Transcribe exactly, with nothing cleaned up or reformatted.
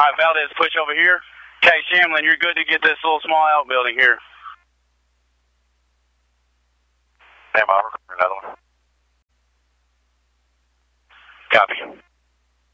right, Valdez, push over here. Okay, Shamlin, you're good to get this little small outbuilding here. Stand by, another one. Copy.